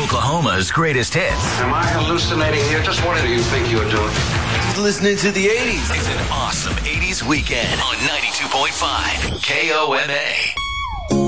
Oklahoma's greatest hits. Am I hallucinating here? Just what do you think you're doing? He's listening to the 80s. It's an awesome 80s weekend on 92.5 KOMA.